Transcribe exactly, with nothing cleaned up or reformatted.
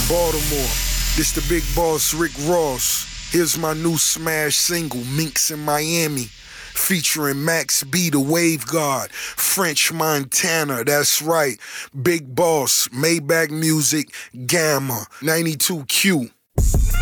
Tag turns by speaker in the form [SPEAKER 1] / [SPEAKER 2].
[SPEAKER 1] Baltimore, this the big boss Rick Ross. Here's my new smash single, Minx in Miami, featuring Max B, the Wave God, French Montana, that's right, Big Boss, Maybach Music, Gamma, ninety-two Q.